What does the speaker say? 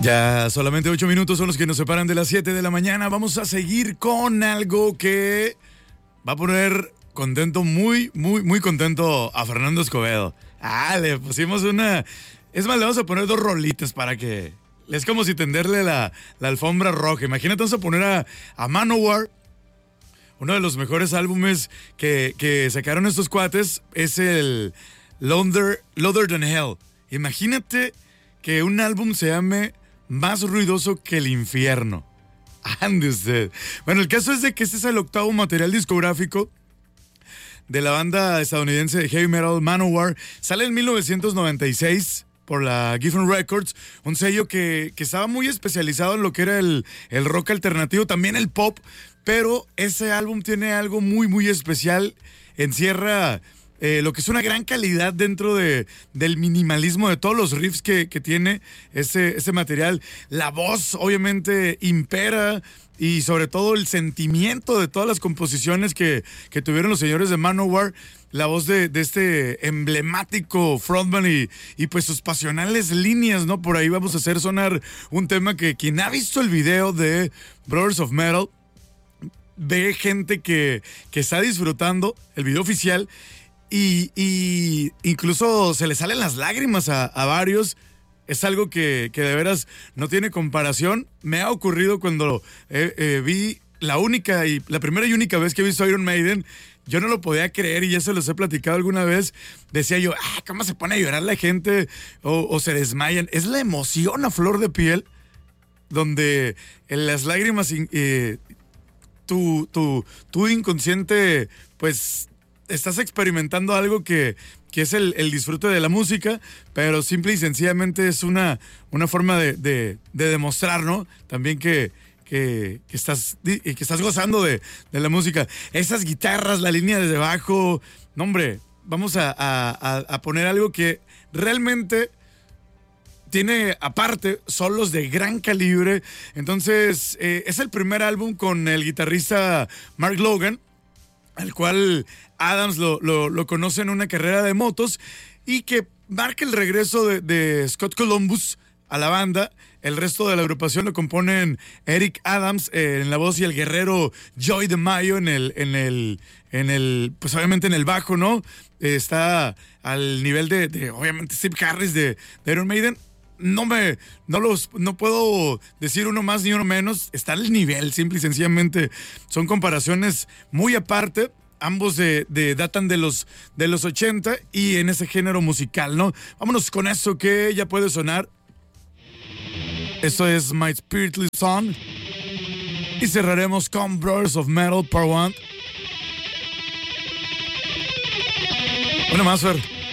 Ya solamente 8 minutos son los que nos separan de las 7 de la mañana. Vamos a seguir con algo que va a poner contento, muy contento a Fernando Escobedo. Le pusimos una... Es más, le vamos a poner 2 rolitas para que... Es como si tenderle la alfombra roja. Imagínate, vamos a poner a Manowar. Uno de los mejores álbumes que sacaron estos cuates es el Louder Than Hell. Imagínate que un álbum se llame Más ruidoso que el infierno. Ande usted. Bueno, el caso es de que este es el 8º material discográfico de la banda estadounidense de heavy metal Manowar. Sale en 1996 por la Geffen Records, un sello que estaba muy especializado en lo que era el rock alternativo, también el pop, pero ese álbum tiene algo muy especial. Encierra lo que es una gran calidad dentro del minimalismo de todos los riffs que tiene ese material. La voz obviamente impera, y sobre todo el sentimiento de todas las composiciones que tuvieron los señores de Manowar. La voz de este emblemático frontman y pues sus pasionales líneas, ¿no? Por ahí vamos a hacer sonar un tema que quien ha visto el video de Brothers of Metal ve gente que está disfrutando el video oficial. Y incluso se le salen las lágrimas a varios. Es algo que de veras no tiene comparación. Me ha ocurrido cuando vi la primera y única vez que he visto Iron Maiden. Yo no lo podía creer y ya se los he platicado alguna vez. Decía yo, ¿cómo se pone a llorar la gente? O se desmayan. Es la emoción a flor de piel, donde en las lágrimas tu inconsciente, pues estás experimentando algo que es el disfrute de la música, pero simple y sencillamente es una forma de demostrar, ¿no? También que estás gozando de la música. Esas guitarras, la línea de bajo, no, hombre, vamos a poner algo que realmente tiene aparte solos de gran calibre. Entonces, es el primer álbum con el guitarrista Mark Logan, al cual Adams lo conoce en una carrera de motos, y que marca el regreso de Scott Columbus a la banda. El resto de la agrupación lo componen Eric Adams en la voz y el guerrero Joey DeMaio en el pues obviamente en el bajo, ¿no? Está al nivel de obviamente Steve Harris de Iron Maiden. No puedo decir uno más ni uno menos. Está al nivel, simple y sencillamente. Son comparaciones muy aparte. Ambos datan de los 80 y en ese género musical, ¿no? Vámonos con eso que ya puede sonar. Esto es My Spiritly Song. Y cerraremos con Brothers of Metal Part 1. Una más, Fer.